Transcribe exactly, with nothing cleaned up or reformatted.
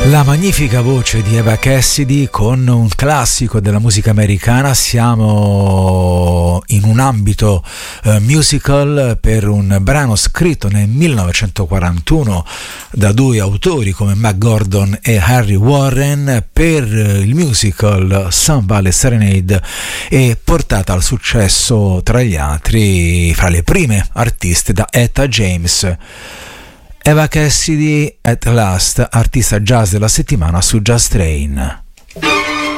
La magnifica voce di Eva Cassidy con un classico della musica americana. Siamo in un ambito uh, musical per un brano scritto nel millenovecentoquarantuno da due autori come Mac Gordon e Harry Warren per il musical Sun Valley Serenade, e portata al successo tra gli altri, fra le prime artiste, da Etta James. Eva Cassidy, At Last, artista jazz della settimana su Jazz Train.